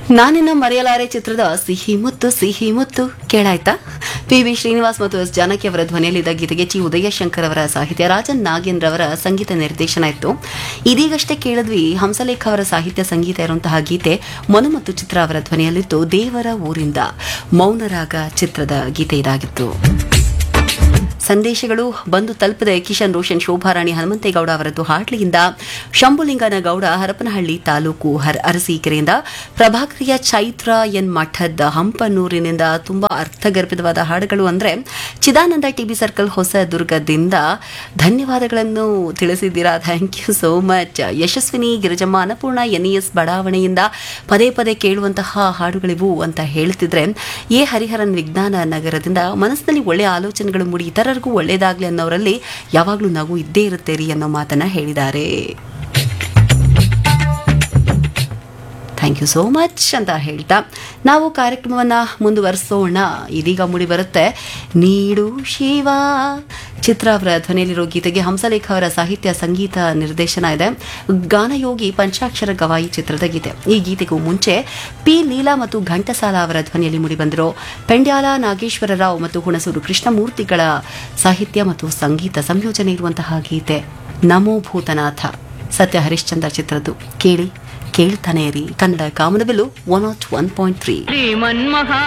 ನಾನಿನ್ನ ಮರೆಯಲಾರೆ ಚಿತ್ರದ ಸಿಹಿ ಮುತ್ತು ಕೇಳಾಯ್ತಾ? ಪಿ.ಬಿ. ಶ್ರೀನಿವಾಸ್ ಮತ್ತು ಎಸ್ ಜಾನಕಿ ಅವರ ಧ್ವನಿಯಲ್ಲಿದ್ದ ಗೀತೆಗೆ ಚಿ ಉದಯಶಂಕರ್ ಅವರ ಸಾಹಿತ್ಯ, ರಾಜನ್ ನಾಗೇಂದ್ರ ಅವರ ಸಂಗೀತ ನಿರ್ದೇಶನ ಇತ್ತು. ಇದೀಗಷ್ಟೇ ಕೇಳಿದ್ವಿ ಹಂಸಲೇಖ ಅವರ ಸಾಹಿತ್ಯ ಸಂಗೀತ ಇರುವಂತಹ ಗೀತೆ ಮನು ಮತ್ತು ಚಿತ್ರ ಅವರ ಧ್ವನಿಯಲ್ಲಿತ್ತು. ದೇವರ ಊರಿಂದ ಮೌನರಾಗ ಚಿತ್ರದ ಗೀತೆ ಇದಾಗಿತ್ತು. ಸಂದೇಶಗಳು ಬಂದು ತಲುಪದೆ ಕಿಶನ್ ರೋಷನ್, ಶೋಭಾರಾಣಿ, ಹನುಮಂತೇಗೌಡ ಅವರದ್ದು ಹಾಟ್ಲಿಯಿಂದ, ಶಂಭುಲಿಂಗನ ಗೌಡ ಹರಪನಹಳ್ಳಿ ತಾಲೂಕು ಅರಸೀಕೆರೆಯಿಂದ, ಪ್ರಭಾಕರಿಯ ಚೈತ್ರ ಎನ್ ಮಠದ ಹಂಪನೂರಿನಿಂದ ತುಂಬಾ ಅರ್ಥಗರ್ಭಿತವಾದ ಹಾಡುಗಳು ಅಂದ್ರೆ ಚಿದಾನಂದ ಟಿಬಿ ಸರ್ಕಲ್ ಹೊಸದುರ್ಗದಿಂದ ಧನ್ಯವಾದಗಳನ್ನು ತಿಳಿಸಿದ್ದೀರಾ. Thank you so much. Yashasvini Girijamma Annapurna NES ಬಡಾವಣೆಯಿಂದ ಪದೇ ಪದೇ ಕೇಳುವಂತಹ ಹಾಡುಗಳಿವು ಅಂತ ಹೇಳ್ತಿದ್ರೆ, ಎ ಹರಿಹರನ್ ವಿಜ್ಞಾನ ನಗರದಿಂದ ಮನಸ್ಸಿನಲ್ಲಿ ಒಳ್ಳೆಯ ಆಲೋಚನೆಗಳು ಮೂಡಿ ಇತರರಿಗೂ ಒಳ್ಳೇದಾಗ್ಲಿ ಅನ್ನೋರಲ್ಲಿ ಯಾವಾಗ್ಲೂ ನಗು ಇದ್ದೇ ಇರುತ್ತೆ ರೀ ಅನ್ನೋ ಮಾತನ್ನ ಹೇಳಿದ್ದಾರೆ. ಥ್ಯಾಂಕ್ ಯು ಸೋ ಮಚ್ ಅಂತ ಹೇಳ್ತಾ ನಾವು ಕಾರ್ಯಕ್ರಮವನ್ನ ಮುಂದುವರಿಸೋಣ. ಇದೀಗ ಮೂಡಿ ಬರುತ್ತೆ ನೀಡು ಶಿವ ಚಿತ್ರ ಅವರ ಧ್ವನಿಯಲ್ಲಿರೋ ಗೀತೆಗೆ ಹಂಸಲೇಖ ಅವರ ಸಾಹಿತ್ಯ ಸಂಗೀತ ನಿರ್ದೇಶನ ಇದೆ. ಗಾನಯೋಗಿ ಪಂಚಾಕ್ಷರ ಗವಾಯಿ ಚಿತ್ರದ ಗೀತೆ. ಈ ಗೀತೆಗೂ ಮುಂಚೆ ಪಿ ಲೀಲಾ ಮತ್ತು ಘಂಟಸಾಲ ಅವರ ಧ್ವನಿಯಲ್ಲಿ ಮೂಡಿಬಂದಿರೋ ಪೆಂಡ್ಯಾಲ ನಾಗೇಶ್ವರ ರಾವ್ ಮತ್ತು ಹುಣಸೂರು ಕೃಷ್ಣಮೂರ್ತಿಗಳ ಸಾಹಿತ್ಯ ಮತ್ತು ಸಂಗೀತ ಸಂಯೋಜನೆ ಇರುವಂತಹ ಗೀತೆ ನಮೋ ಭೂತನಾಥ ಸತ್ಯ ಹರಿಶ್ಚಂದ್ರ ಚಿತ್ರದ್ದು. ಕೇಳ್ತಾನೆ ಇರಿ ಕನ್ನಡ ಕಾಮನಬಿಲ್ಲು 101.3.